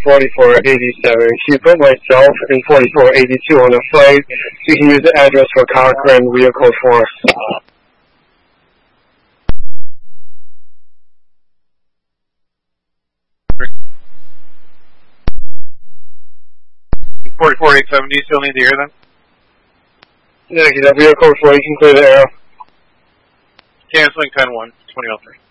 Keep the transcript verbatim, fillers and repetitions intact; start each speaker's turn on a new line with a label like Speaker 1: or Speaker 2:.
Speaker 1: forty-four eighty-seven. Can you put myself and forty-four eighty-two on a flight? You can use the address for Cochrane, vehicle four.
Speaker 2: forty-four eighty-seven, do you still need to hear them?
Speaker 1: Yeah, you have vehicle four, you can clear the arrow.
Speaker 2: Canceling ten one, twenty oh three.